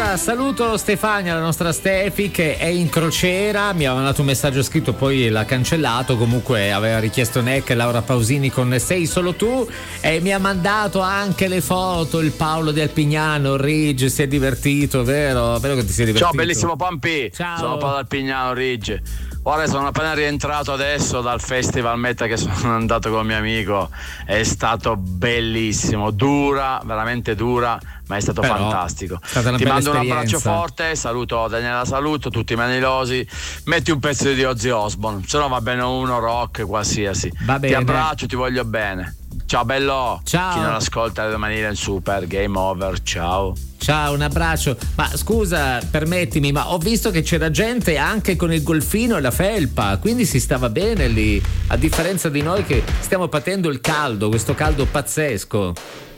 Allora saluto Stefania, la nostra Stefi, che è in crociera, mi ha mandato un messaggio scritto, poi l'ha cancellato, comunque aveva richiesto Neck e Laura Pausini con Sei solo tu, e mi ha mandato anche le foto, il Paolo di Alpignano, Ridge, si è divertito, vero? Vero che ti sei divertito? Ciao bellissimo Pampi, Ciao. sono Paolo Alpignano, Ridge. Ora sono appena rientrato adesso dal Festival Meta che sono andato con mio amico, è stato bellissimo, dura, veramente dura, ma è stato fantastico. Ti mando un abbraccio forte, saluto Daniela, saluto tutti i manilosi, metti un pezzo di Ozzy Osbourne, se no va bene uno rock qualsiasi. Va bene. Ti abbraccio, ti voglio bene. Ciao bello. Ciao. Chi non ascolta le domani in super game over, ciao. Ciao, un abbraccio. Ma scusa, permettimi, ma ho visto che c'era gente anche con il golfino e la felpa, quindi si stava bene lì, a differenza di noi che stiamo patendo il caldo, questo caldo pazzesco.